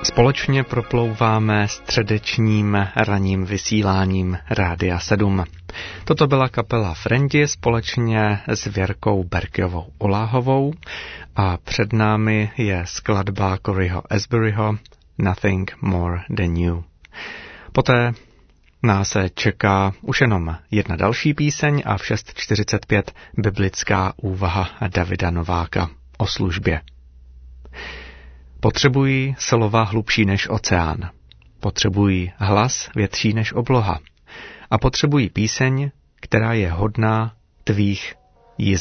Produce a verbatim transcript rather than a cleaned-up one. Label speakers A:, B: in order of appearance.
A: Společně proplouváme středečním ranním vysíláním Rádia sedm. Toto byla kapela Frendi společně s Věrkou Berkyovou Oláhovou a před námi je skladba Coryho Asburyho Nothing More Than You. Poté nás čeká už jenom jedna další píseň a v šest čtyřicet pět biblická úvaha Davida Nováka o službě. Potřebují slova hlubší než oceán. Potřebují hlas větší než obloha. A potřebují píseň, která je hodná tvých